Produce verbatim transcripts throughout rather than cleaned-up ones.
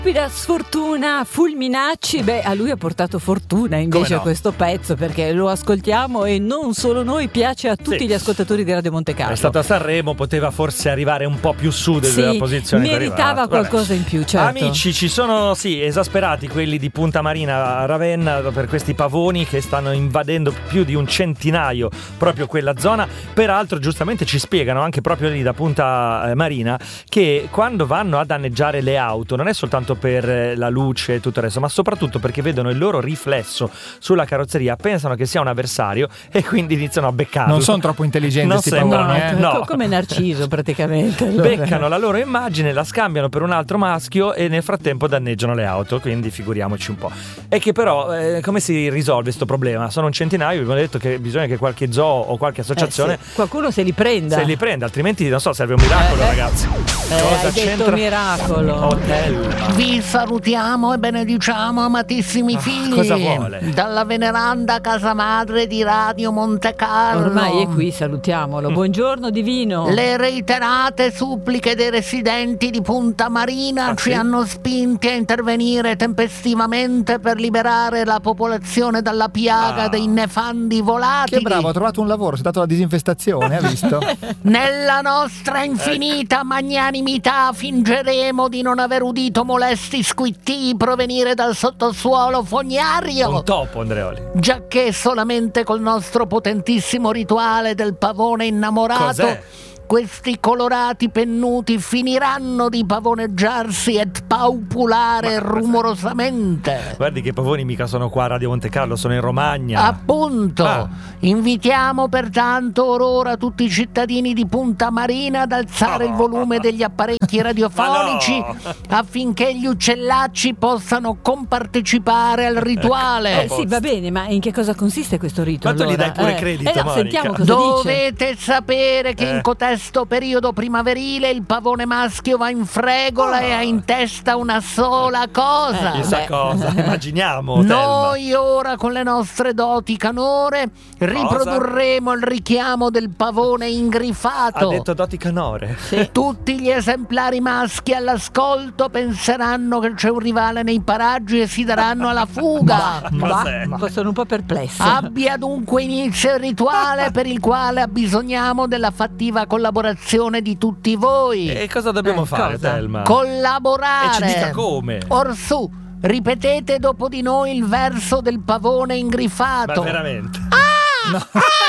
Stupida sfortuna, Fulminacci, beh, a lui ha portato fortuna invece no? questo pezzo, perché lo ascoltiamo e non solo noi, piace a tutti sì. gli ascoltatori di Radio Monte Carlo. È stato a Sanremo, poteva forse arrivare un po' più su della sì, posizione. meritava qualcosa Vabbè. in più, certo. Amici, ci sono sì esasperati quelli di Punta Marina a Ravenna per questi pavoni che stanno invadendo più di un centinaio proprio quella zona. Peraltro giustamente ci spiegano anche proprio lì da Punta Marina che quando vanno a danneggiare le auto non è soltanto per la luce e tutto il resto, ma soprattutto perché vedono il loro riflesso sulla carrozzeria, pensano che sia un avversario e quindi iniziano a beccarlo. Non sono troppo intelligenti non questi sembra, pavoni, no, eh? no. come Narciso praticamente. Allora. Beccano la loro immagine, la scambiano per un altro maschio e nel frattempo danneggiano le auto, quindi figuriamoci un po'. E che però eh, come si risolve questo problema? Sono un centinaio, vi abbiamo detto che bisogna che qualche zoo o qualche associazione eh sì, qualcuno se li prenda. se li prenda, altrimenti non so, serve un miracolo, eh, ragazzi. Eh, Cosa hai c'entra? detto miracolo. Hotel. Vi salutiamo e benediciamo, amatissimi figli. cosa vuole? Dalla veneranda casa madre di Radio Monte Carlo. Ormai è qui, salutiamolo. Buongiorno divino. Le reiterate suppliche dei residenti di Punta Marina Ah, ci sì? hanno spinti a intervenire tempestivamente per liberare la popolazione dalla piaga Ah. dei nefandi volatili. Che bravo, ha trovato un lavoro, si è dato la disinfestazione, ha visto? Nella nostra infinita magnanimità fingeremo di non aver udito molesti squittii provenire dal sottosuolo fognario. Un topo, Andreoli. Giacché solamente col nostro potentissimo rituale del pavone innamorato Cos'è? questi colorati pennuti finiranno di pavoneggiarsi et paupulare rumorosamente. Guardi che i pavoni mica sono qua a Radio Monte Carlo, sono in Romagna. Appunto, Ah. invitiamo pertanto or ora tutti i cittadini di Punta Marina ad alzare il volume degli apparecchi radiofonici Ma no. affinché gli uccellacci possano compartecipare al rituale. Eh sì, va bene, ma in che cosa consiste questo rito? Ma tu gli allora? dai pure Eh, credito, eh no, Monica. sentiamo cosa dice. Dovete sapere che Eh. in cotesto periodo primaverile il pavone maschio va in fregola e ha in testa una sola cosa. Chissà beh. cosa, immaginiamo. Telma. Noi ora con le nostre doti canore riprodurremo il richiamo del pavone Ha ingrifato. detto doti canore. Tutti gli esemplari maschi all'ascolto penseranno che c'è un rivale nei paraggi e si daranno alla fuga. Cos'è? Ma sono un po' perplessa. Abbia dunque inizio il rituale per il quale abbisogniamo della fattiva collaborazione di tutti voi. E cosa dobbiamo Eh, fare, cosa? Telma? Collaborare. E ci dica come. Orsù, ripetete dopo di noi il verso del pavone Ma ingrifato. veramente? No,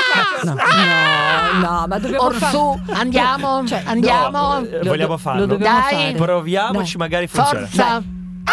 no, ma dobbiamo Orsù, fare... andiamo, Cioè, andiamo. no, eh, Lo- vogliamo lo farlo? dobbiamo Dai. fare. Proviamoci, magari funziona. Forza.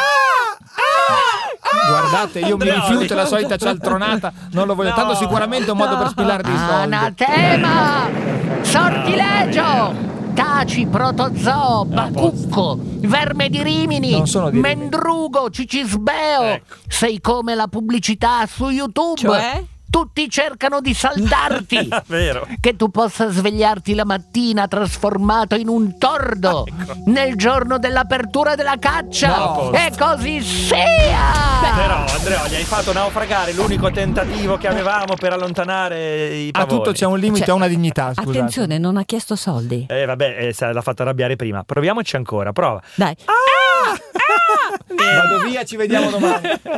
Guardate, io mi Andreoli. rifiuto la solita cialtronata, non lo voglio. No. Tanto sicuramente è un modo per spillardi i soldi. Anatema! Sortilegio! Taci, protozoo, bacucco, verme di Rimini, Non sono di Rimini. mendrugo, cicisbeo. Ecco. Sei come la pubblicità su YouTube. Cioè? Tutti cercano di saltarti. Vero. Che tu possa svegliarti la mattina trasformato in un tordo nel giorno dell'apertura della caccia. No. E così sia! Però, Andreoli, hai fatto naufragare l'unico tentativo che avevamo per allontanare i A pavoni. tutto c'è un limite, Cioè, a una dignità, scusate. Attenzione, non ha chiesto soldi. Eh, vabbè, eh, se l'ha fatto arrabbiare prima. Proviamoci ancora, prova. Dai. Vado via, ci vediamo domani.